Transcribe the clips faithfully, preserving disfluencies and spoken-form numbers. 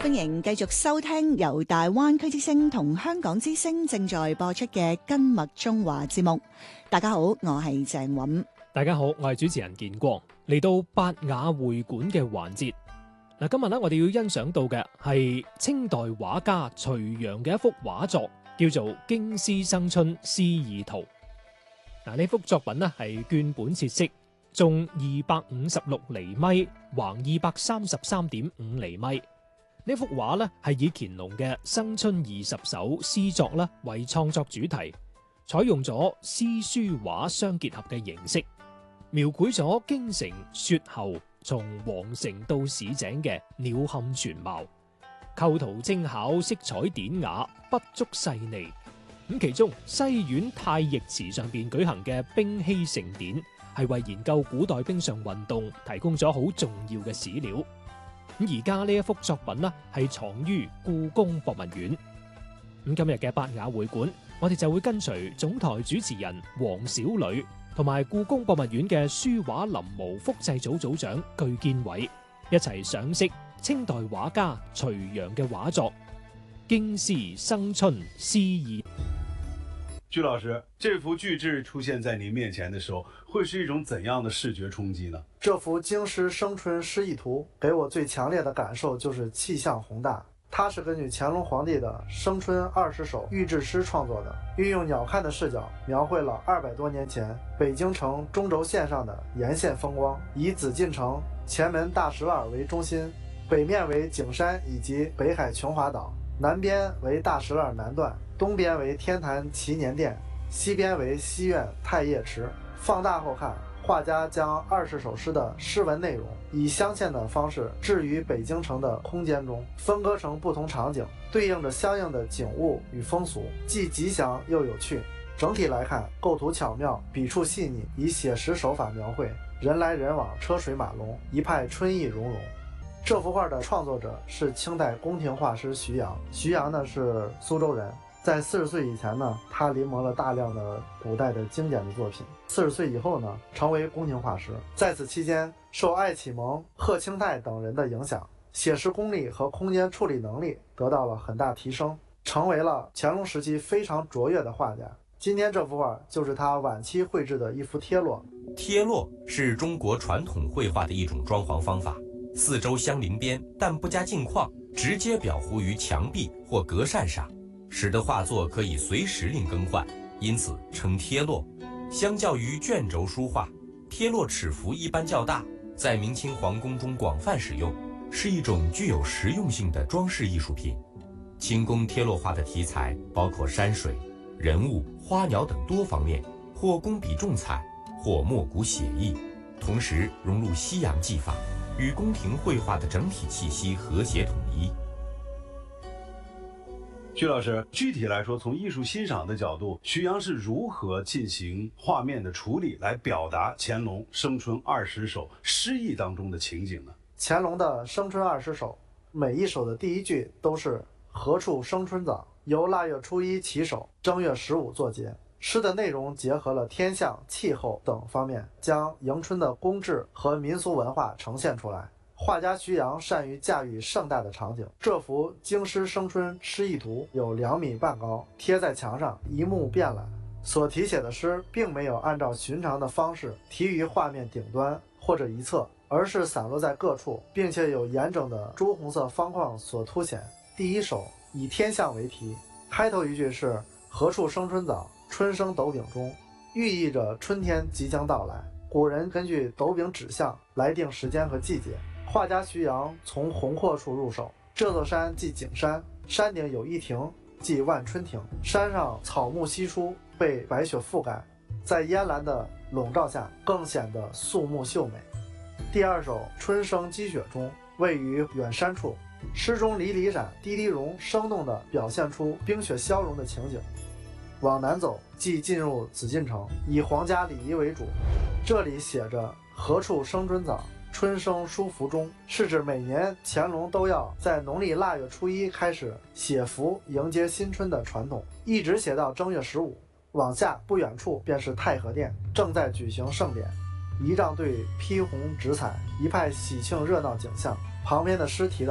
歡迎繼續收聽由大灣區之聲同香港之聲正在播出嘅《根脈中華》節目。大家好，我係鄭韻。 大家好，我係主持人建光。嚟到八雅會館嘅環節，嗱，今日咧我哋要欣賞到嘅係清代畫家徐陽嘅一幅畫作，叫做《京師生春詩意圖》。嗱，呢幅作品咧係絹本設色，縱二百五十六厘米，橫二百三十三點五厘米。呢幅畫咧係以乾隆嘅《生春二十首》詩作咧為創作主題，採用咗詩書畫相結合嘅形式，描繪咗京城雪後從皇城到市井嘅鳥瞰全貌，構圖精巧，色彩典雅，筆觸細膩。咁其中西苑太液池上邊舉行嘅兵器盛典，係為研究古代冰上運動提供咗好重要嘅史料。咁而家呢一幅作品呢，係藏於故宮博物院。咁今日嘅八雅會館，我哋就會跟隨總台主持人黃小磊同埋故宮博物院嘅書畫臨摹複製組組長據建偉一齊賞識清代畫家徐陽嘅畫作《京師生春詩意》。 據老師，這幅巨制出現在您面前的時候，會是一種怎樣的視覺衝擊呢？ 這幅《京師生春詩意圖》給我最強烈的感受就是氣象宏大。它是根據乾隆皇帝的《生春二十首》御制詩創作的，運用鳥瞰的視角，描繪了二百多年前北京城中軸線上的沿線風光。以紫禁城前門大石欄為中心，北面為景山以及北海瓊華島，南邊為大石欄南段，東邊為天壇祈年殿，西邊為西苑太液池。放大後看，畫家將二十首詩的詩文內容以鑲嵌的方式置於北京城的空間中，分割成不同場景，對應着相應的景物與風俗，既吉祥又有趣。整體來看，構圖巧妙，筆觸細膩，以寫實手法描繪人來人往，車水馬龍，一派春意融融。這幅畫的創作者是清代宮廷畫師徐陽，徐陽呢是蘇州人。在四十歲以前呢，他臨摹了大量的古代的經典的作品。四十歲以後呢，成為宮廷畫師。在此期間，受艾啟蒙、賀清泰等人的影響，寫實功力和空間處理能力得到了很大提升，成為了乾隆時期非常卓越的畫家。今天這幅畫就是他晚期繪製的一幅貼落。 貼落是中國傳統繪畫的一種裝潢方法，四周相鄰邊，但不加鏡框，直接裱糊於牆壁或格扇上，使得畫作可以隨時令更換，因此稱貼落。相較於卷軸書畫，貼落尺幅一般較大，在明清皇宮中廣泛使用，是一種具有實用性的裝飾藝術品。清宮貼落畫的題材包括山水、人物、花鳥等多方面，或工筆重彩，或墨骨寫意，同時融入西洋技法，與宮廷繪畫的整體氣息和諧統一。 徐老師，具體來說，從藝術欣賞的角度，徐陽是如何進行畫面的處理，來表達乾隆《生春二十首》詩意當中的情景呢？ 乾隆的《生春二十首》，每一首的第一句都是何處生春早，由臘月初一起手，正月十五作結。詩的內容結合了天象、氣候等方面，將迎春的宮制和民俗文化呈現出來。畫家徐陽善於駕馭盛大的場景，這幅《京師生春詩意圖》有兩米半高，貼在牆上，一目遍覽。所題寫的詩並沒有按照尋常的方式題於畫面頂端或者一側，而是散落在各處，並且有嚴整的朱紅色方框所凸顯。第一首以天象為題，開頭一句是何處生春早，春生斗柄中，寓意着春天即將到來。古人根據斗柄指向來定時間和季節。畫家徐陽從宏闊處入手，這座山即景山，山頂有一亭，即萬春亭。山上草木稀疏，被白雪覆蓋，在煙藍的籠罩下，更顯得肅穆秀美。第二首春生積雪中，位於遠山處，詩中離離閃、滴滴蓉生動地表現出冰雪消融的情景。往南走，即進入紫禁城，以皇家禮儀為主。這裡寫着何處生春早，春生書符中，是指每年乾隆都要在農曆臘月初一開始寫符迎接新春的傳統，一直寫到正月十五。往下不遠處便是太和殿，正在舉行盛典，儀仗隊披紅執彩，一派喜慶熱鬧景象。旁邊的詩提到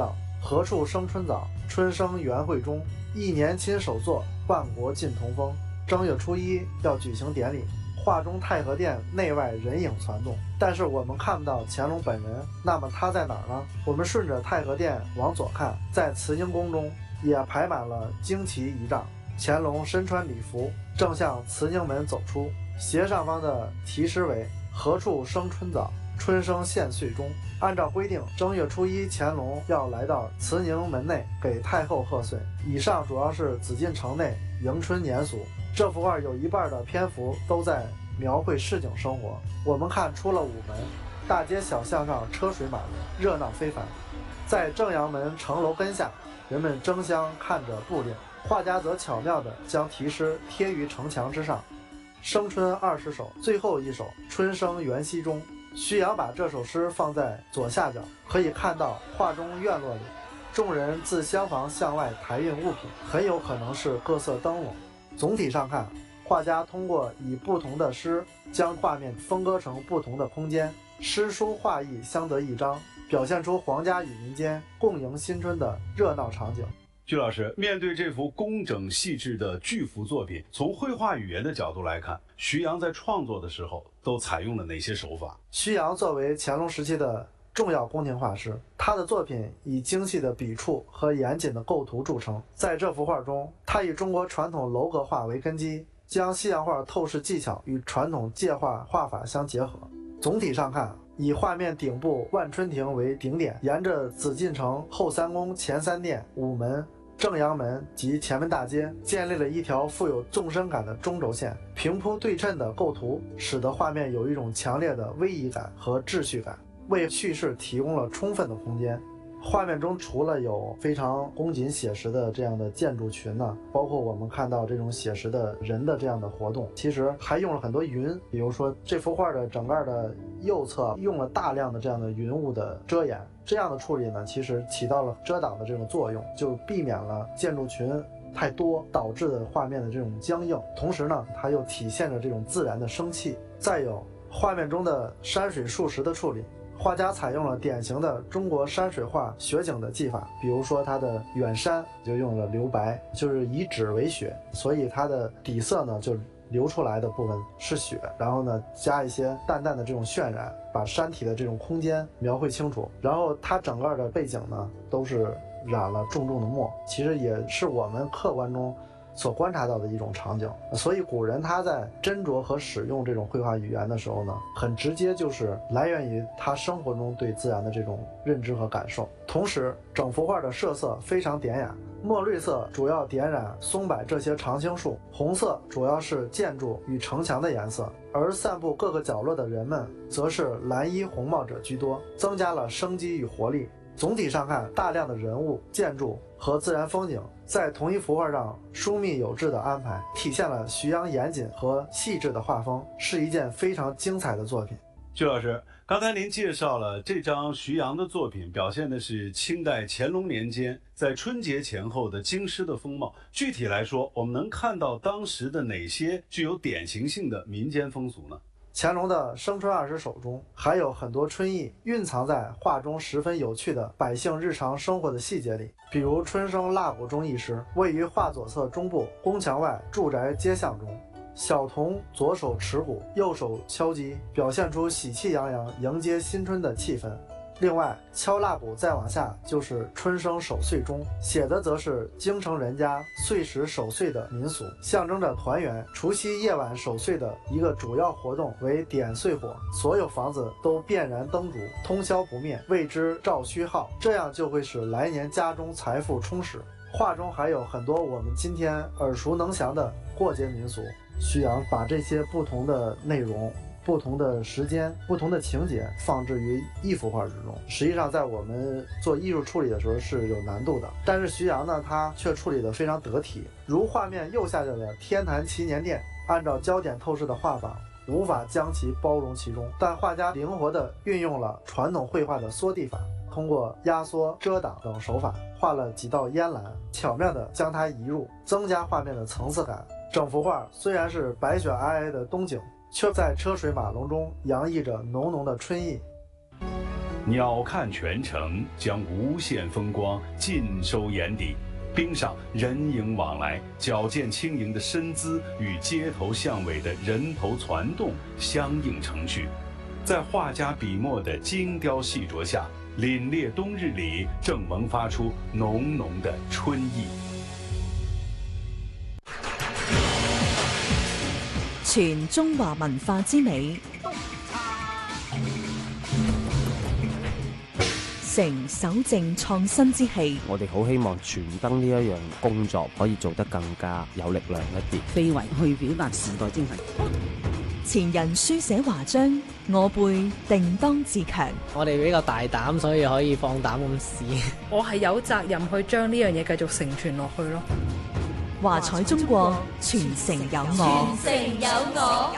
何处生春早，春生园会中。一年亲手作，万国尽同风。正月初一要举行典礼，画中太和殿内外人影攒动，但是我们看不到乾隆本人，那么他在哪儿呢？我们顺着太和殿往左看，在慈宁宫中也排满了旌旗仪仗，乾隆身穿礼服，正向慈宁门走出，斜上方的题诗为何处生春早，春生献岁中。按照规定，正月初一乾隆要来到慈宁门内给太后贺岁。以上主要是紫禁城内迎春年俗。这幅画有一半的篇幅都在描绘市井生活。我们看出了午门，大街小巷上车水马龙，热闹非凡。在正阳门城楼根下，人们争相看着布令，画家则巧妙地将题诗贴于城墙之上。生春二十首，最后一首春生园溪中。徐阳把这首诗放在左下角，可以看到画中院落里众人自厢房向外抬运物品，很有可能是各色灯笼。总体上看，画家通过以不同的诗将画面分割成不同的空间，诗书画意相得益彰，表现出皇家与民间共迎新春的热闹场景。 鞠老师，面对这幅工整细致的巨幅作品，从绘画语言的角度来看，徐阳在创作的时候都采用了哪些手法？ 徐阳作为乾隆时期的重要宫廷画师，他的作品以精细的笔触和严谨的构图著称。在这幅画中，他以中国传统楼阁画为根基，将西洋画透视技巧与传统界画画法相结合。总体上看，以画面顶部万春亭为顶点，沿着紫禁城后三宫、前三殿、午门、正阳门及前门大街，建立了一条富有纵深感的中轴线。平铺对称的构图使得画面有一种强烈的威仪感和秩序感，为叙事提供了充分的空间。画面中除了有非常恭谨写实的这样的建筑群呢，包括我们看到这种写实的人的这样的活动，其实还用了很多云。比如说这幅画的整个的右侧用了大量的这样的云雾的遮掩，这样的处理呢，其实起到了遮挡的这种作用，就避免了建筑群太多导致的画面的这种僵硬，同时呢，它又体现着这种自然的生气。再有画面中的山水树石的处理，画家采用了典型的中国山水画雪景的技法，比如说它的远山就用了留白，就是以纸为雪，所以它的底色呢就流出来的部分是雪，然后呢加一些淡淡的这种渲染，把山体的这种空间描绘清楚。然后它整个的背景呢都是染了重重的墨，其实也是我们客观中所观察到的一种场景。所以古人他在斟酌和使用这种绘画语言的时候呢，很直接就是来源于他生活中对自然的这种认知和感受。同时整幅画的设色非常典雅，墨绿色主要点染松柏这些常青树，红色主要是建筑与城墙的颜色，而散布各个角落的人们则是蓝衣红帽者居多，增加了生机与活力。总体上看，大量的人物、建筑和自然风景在同一幅画上疏密有致的安排，体现了徐阳严谨和细致的画风，是一件非常精彩的作品。 鞠老师，刚才您介绍了这张徐阳的作品，表现的是清代乾隆年间在春节前后的京师的风貌。具体来说，我们能看到当时的哪些具有典型性的民间风俗呢？ 乾隆的生春二十首中还有很多春意蕴藏在画中十分有趣的百姓日常生活的细节里。比如春生腊谷中一诗，位于画左侧中部宫墙外住宅街巷中，小童左手持鼓，右手敲击，表现出喜气洋洋迎接新春的气氛。另外敲腊鼓再往下就是春生守岁中，写的则是京城人家岁时守岁的民俗，象征着团圆。除夕夜晚守岁的一个主要活动为点岁火，所有房子都遍燃灯烛，通宵不灭，谓之照虚号，这样就会使来年家中财富充实。画中还有很多我们今天耳熟能详的过节民俗，徐阳把这些不同的内容、不同的时间、不同的情节放置于一幅画之中，实际上在我们做艺术处理的时候是有难度的，但是徐阳呢，他却处理得非常得体。如画面右下角的天坛祈年殿，按照焦点透视的画法，无法将其包容其中，但画家灵活地运用了传统绘画的缩地法，通过压缩、遮挡等手法，画了几道烟岚，巧妙地将它移入，增加画面的层次感。整幅画虽然是白雪皑皑的冬景，却在车水马龙中洋溢着浓浓的春意。 鸟瞰全城，将无限风光尽收眼底。冰上人影往来，矫健轻盈的身姿与街头巷尾的人头攒动相映成趣，在画家笔墨的精雕细琢下，凛冽冬日里正萌发出浓浓的春意。 全中華文化之美，成守正創新之氣。 我哋好希望傳燈呢一樣工作可以做得更加有力量一啲， 非遺去表達時代精神。 前人書寫華章，我輩定當自強。 我哋比較大膽，所以可以放膽咁試。 我係有責任去將呢樣嘢繼續承傳落去咯。 華彩中國，傳承有我， 傳承有我。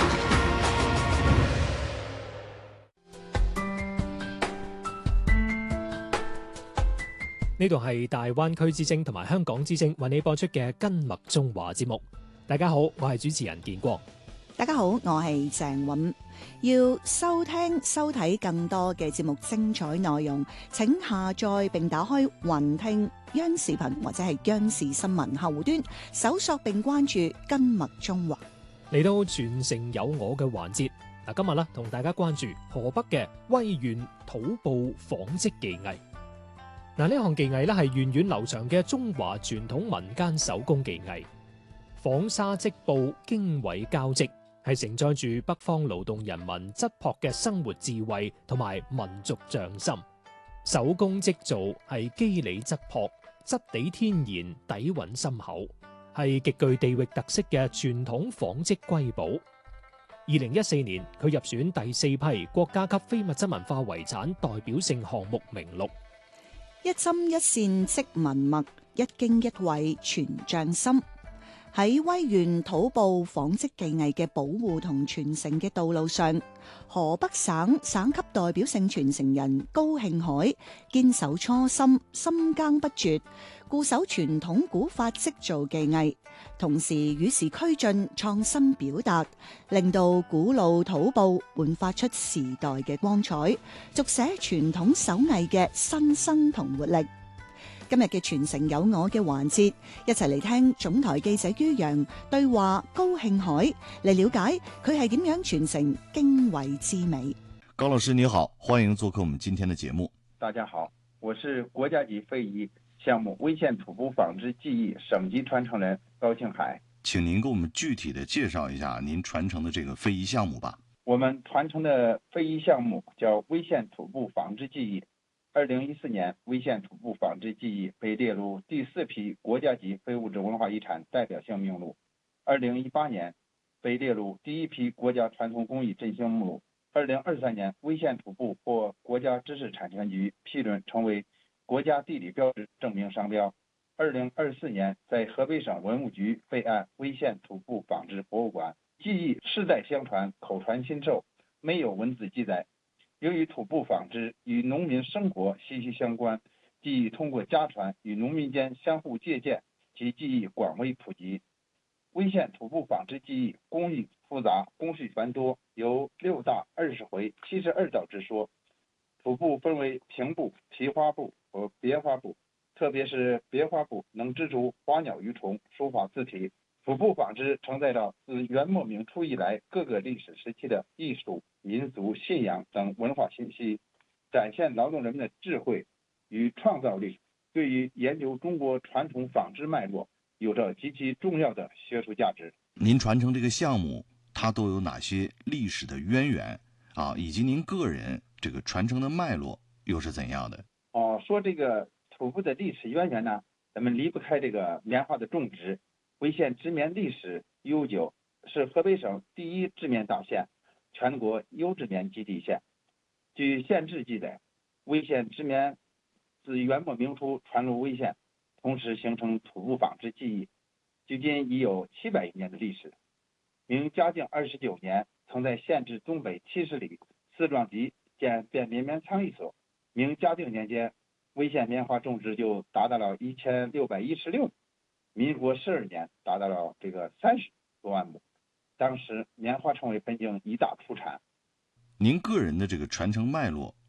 呢度係大灣區之聲同埋香港之聲為你播出嘅根脈中華節目。大家好，我係主持人建光。 大家好，我係鄭韻。要收聽收睇更多嘅節目精彩內容，請下載並打開雲聽央視頻或者係央視新聞客戶端，搜索並關注根脈中華。 嚟到傳承有我嘅環節，嗱，今日咧同大家關注河北嘅威縣土布紡織技藝。嗱，呢項技藝咧係源遠流長嘅中華傳統民間手工技藝，紡紗織布經緯交織，係承載住北方勞動人民質樸嘅生活智慧同埋民族匠心。手工織造係肌理質樸，質地天然，底蘊深厚，係極具地域特色嘅傳統紡織瑰寶。二零一四年，佢入選第四批國家級非物質文化遺產代表性項目名錄。 一針一線織文脈，一經一緯傳匠心。喺威縣土布紡織技藝嘅保護同傳承嘅道路上，河北省省級代表性傳承人高慶海堅守初心，深耕不絕，固守傳統古法織造技藝，同時與時俱進，創新表達，令到古老土布煥發出時代嘅光彩，續寫傳統手藝嘅新生同活力。今日嘅傳承有我嘅環節，一齊嚟聽總台記者于洋對話高慶海，嚟了解佢係點樣傳承經緯之美。 高老師你好，歡迎做客我們今天的節目。 大家好，我是國家級非遺項目威縣土布紡織技藝省級傳承人高慶海。 請您給我們具體的介紹一下您傳承的這個非遺項目吧。 我們傳承的非遺項目叫威縣土布紡織技藝。二零一四年，威縣土布紡織技藝被列入第四批國家級非物質文化遺產代表性名錄。二零一八年，被列入第一批國家傳統工藝振興目錄。二零二三年，威縣土布獲國家知識產權局批准成為國家地理標誌證明商標。二零二四年，在河北省文物局備案威縣土布紡織博物館。技藝世代相傳，口傳心授，沒有文字記載。由於土布紡織與農民生活息息相關，技藝通過家傳與農民間相互借鑑，其技藝廣為普及。威縣土布紡織技藝工藝複雜，工序繁多，有六大二十回七十二道之說。土布分為平布、皮花布和別花布，特別是別花布能織出花鳥魚蟲書法字體。土布紡織承載了自元末明初以來各個歷史時期的藝術、民族、信仰等文化信息，展現勞動人民的智慧與創造力，對於研究中國傳統紡織脈絡有着極其重要的學術價值。 您傳承這個項目，它都有哪些歷史的淵源啊？以及您個人這個傳承的脈絡又是怎樣的？ 哦，說這個土布的歷史淵源呢，咱們離不開這個棉花的種植。威縣織棉歷史悠久，是河北省第一織棉大縣，全國優質棉基地縣。據縣志記載，威縣織棉自元末明初傳入威縣，同時形成土布紡織技藝，距今已有七百餘年的歷史。明嘉靖二十九年，曾在縣治東北七十里四莊集建便棉棉倉一所。明嘉靖年間，威縣棉花種植就達到了一千六百一十六亩。民國十二年達到了這個三十多萬畝，當時棉花成為本境一大出產。 您個人的這個傳承脈絡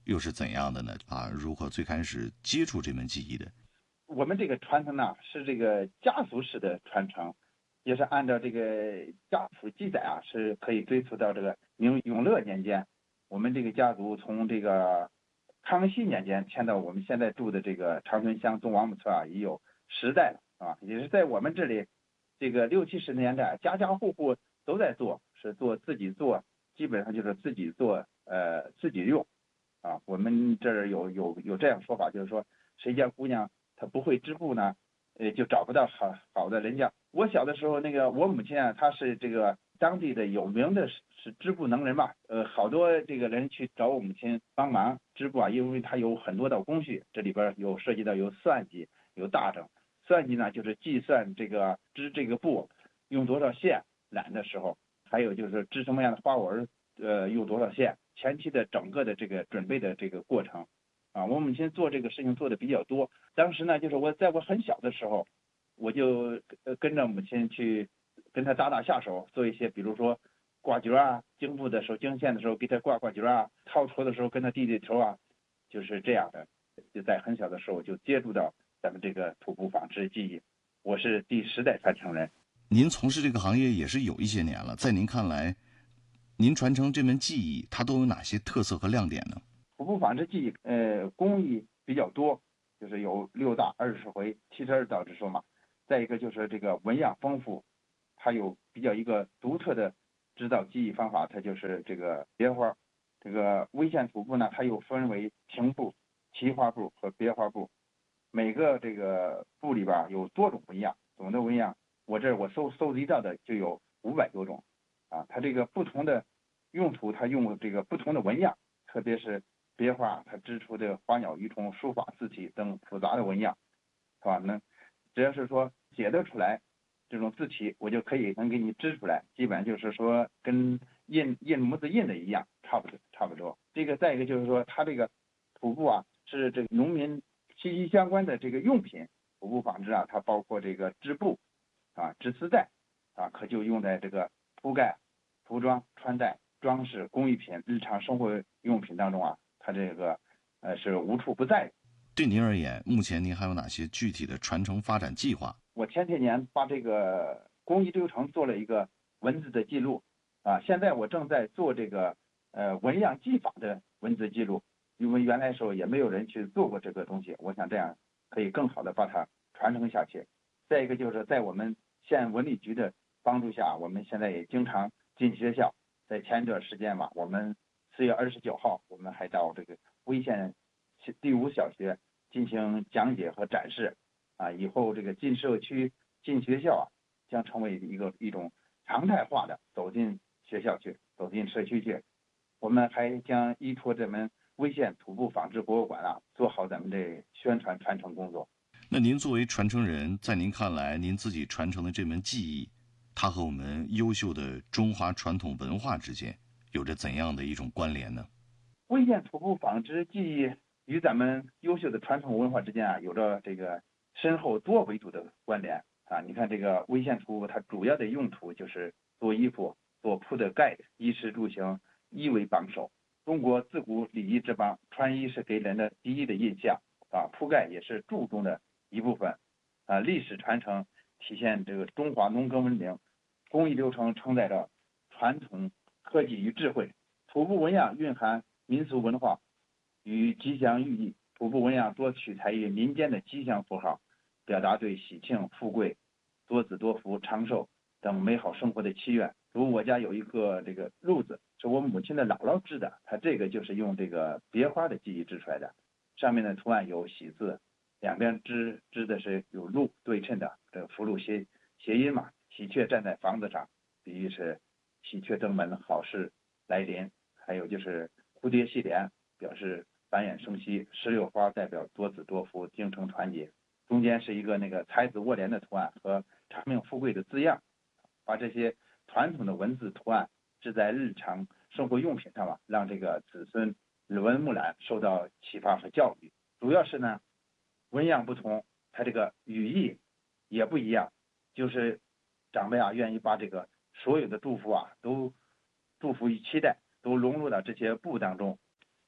又是怎样的呢？啊，如何最开始接触这门技艺的？ 我们这个传承呢是这个家族式的传承，也是按照这个家谱记载啊，是可以追溯到这个明永乐年间。我们这个家族从这个康熙年间迁到我们现在住的这个长春乡东王母村啊，已有十代了啊，也是在我们这里这个六七十年代，家家户户都在做，是做自己做，基本上就是自己做，呃，自己用啊。我们这儿有有有这样说法，就是说谁家姑娘她不会织布呢，呃，就找不到好好的人家。我小的时候，那个我母亲啊，她是这个当地的有名的是织布能人吧，呃，好多这个人去找我母亲帮忙织布啊，因为她有很多道工序，这里边有涉及到有算计，有大整。算计呢，就是计算这个织这个布用多少线染的时候，还有就是织什么样的花纹，呃，用多少线，前期的整个的这个准备的这个过程啊，我母亲做这个事情做的比较多。当时呢，就是我在我很小的时候，我就跟着母亲去跟她打打下手，做一些比如说挂角啊，经布的时候经线的时候给她挂挂角啊，套头的时候跟她递递头啊，就是这样的。就在很小的时候就接触到咱们这个土布纺织技艺，我是第十代传承人。 您从事这个行业也是有一些年了，在您看来，您传承这门技艺，它都有哪些特色和亮点呢？ 土布纺织技艺，呃，工艺比较多，就是有六大二十回七十二道之说嘛。再一个就是这个纹样丰富，它有比较一个独特的织造技艺方法，它就是这个别花。这个微线土布呢，它又分为平布、奇花布和别花布。每个这个布里边有多种纹样，总的纹样我这我搜搜集到的就有五百多种啊。它这个不同的用途，它用这个不同的纹样，特别是别花，它织出的花鸟鱼虫、书法字体等复杂的纹样，是吧？那只要是说写得出来这种字体，我就可以能给你织出来，基本上就是说跟印印模子印的一样，差不多差不多。这个再一个就是说，它这个土布啊，是这个农民息息相关的这个用品。土布纺织啊，它包括这个织布啊、织丝带啊，可就用在这个铺盖、服装、穿戴、装饰、工艺品、日常生活用品当中啊，它这个呃是无处不在的。 对您而言，目前您还有哪些具体的传承发展计划？ 我前些年把这个工艺流程做了一个文字的记录啊，现在我正在做这个呃纹样技法的文字记录，因为原来时候也没有人去做过这个东西，我想这样可以更好的把它传承下去。再一个就是在我们县文旅局的帮助下，我们现在也经常进学校。在前一段时间吧，我们四月二十九号，我们还到这个威县第五小学进行讲解和展示啊。以后这个进社区、进学校啊，将成为一个一种常态化的走进学校去、走进社区去。我们还将依托这门威县土布纺织博物馆啊，做好咱们这宣传传承工作。 那您作为传承人，在您看来，您自己传承的这门技艺，它和我们优秀的中华传统文化之间有着怎样的一种关联呢？ 威县土布纺织技艺与咱们优秀的传统文化之间啊，有着这个深厚多维度的关联啊。你看这个威县土布，它主要的用途就是做衣服、做铺的盖的，衣食住行，衣为榜首。中国自古礼仪之邦，穿衣是给人的第一的印象啊，铺盖也是注重的一部分啊。历史传承体现这个中华农耕文明，工艺流程承载着传统科技与智慧。土布纹样蕴含民俗文化与吉祥寓意，土布纹样多取材于民间的吉祥符号，表达对喜庆、富贵、多子多福、长寿等美好生活的祈愿。如我家有一个这个褥子，是我母亲的姥姥织的，她这个就是用这个别花的技艺织出来的，上面的图案有喜字，两边织织的是有鹿对称的，这个福禄谐谐音嘛。喜鹊站在房子上，比喻是喜鹊登门，好事来临。还有就是蝴蝶戏莲，表示繁衍生息。石榴花代表多子多福、京城团结。中间是一个那个才子卧莲的图案和长命富贵的字样，把这些传统的文字图案织在日常生活用品上吧，让这个子孙耳闻目染，受到启发和教育。主要是呢，纹样不同，它这个语义也不一样，就是长辈啊愿意把这个所有的祝福啊都祝福与期待都融入到这些布当中。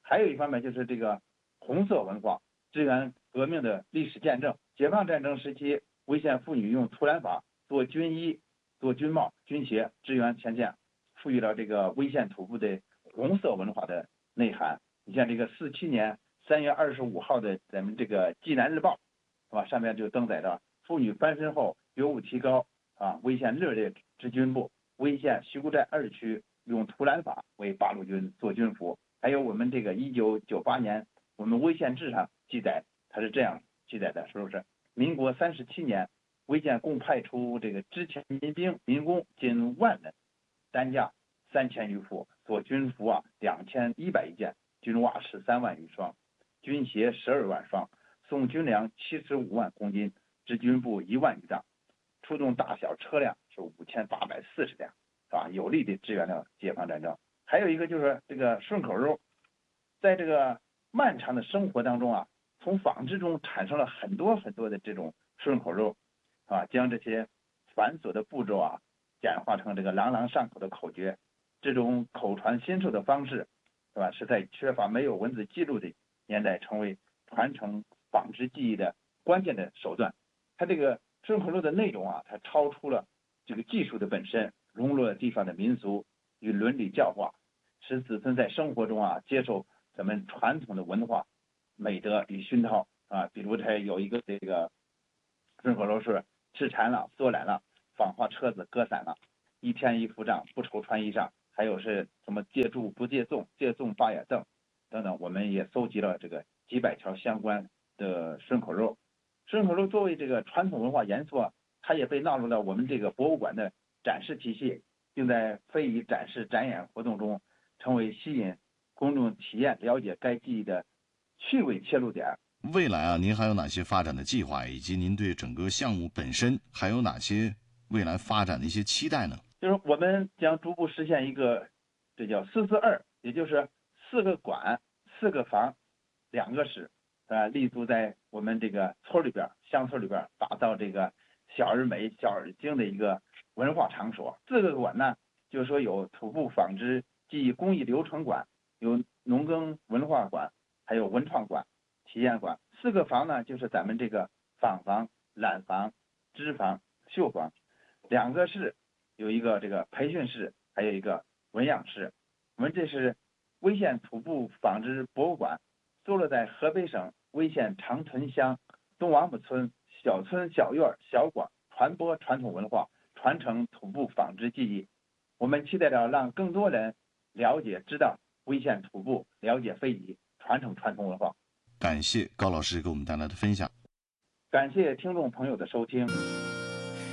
还有一方面就是这个红色文化，支援革命的历史见证。解放战争时期，潍县妇女用土染法做军衣、做军帽、军鞋，支援前线，赋予了这个潍县土部的红色文化的内涵。你像这个四七年三月二十五号的咱们这个《济南日报》，是吧？上面就登载着妇女翻身后觉悟提高啊，潍县热烈支军部，潍县徐沽寨二区用土染法为八路军做军服。还有我们这个一九九八年我们潍县志上记载，它是这样记载的，是不是？民国三十七年，潍县共派出这个支前民兵、民工近万人，单价三千余副，做军服啊两千一百余件，军袜十三万余双，军鞋十二万双，送军粮七十五万公斤，支军部一万余辆，出动大小车辆是五千八百四十辆，是吧？有力的支援了解放战争。还有一个就是这个顺口溜，在这个漫长的生活当中啊，从纺织中产生了很多很多的这种顺口溜，啊，将这些繁琐的步骤啊简化成这个朗朗上口的口诀。这种口传心授的方式，是吧？是在缺乏没有文字记录的年代，成为传承纺织技艺的关键的手段。它这个顺口溜的内容啊，它超出了这个技术的本身，融入了地方的民俗与伦理教化，使子孙在生活中啊接受咱们传统的文化美德与熏陶啊。比如它有一个这个顺口溜是吃馋了缩懒了，纺花车子割散了，一天一副账不愁穿衣裳，还有是什么借住不借粽，借粽八眼瞪等等，我们也搜集了这个几百条相关的顺口溜。顺口溜作为这个传统文化元素啊，它也被纳入了我们这个博物馆的展示体系，并在非遗展示展演活动中成为吸引公众体验了解该技艺的趣味切入点。 未来啊，您还有哪些发展的计划，以及您对整个项目本身还有哪些未来发展的一些期待呢？ 就是我们将逐步实现一个这叫四四二，也就是四个馆、四个房、两个室，啊，立足在我们这个村里边、乡村里边，打造这个小而美、小而精的一个文化场所。四个馆呢，就是说有土布纺织技艺工艺流程馆，有农耕文化馆，还有文创馆、体验馆。四个房呢，就是咱们这个纺房、染房、织房、绣房。两个室有一个这个培训室，还有一个文养室。我们这是潍县土布纺织博物馆，坐落在河北省潍县长屯乡东王母村小村小院小馆，传播传统文化，传承土布纺织技艺。我们期待着让更多人了解知道潍县土布，了解非遗，传承传统文化。 感谢高老师给我们带来的分享， 感谢听众朋友的收听。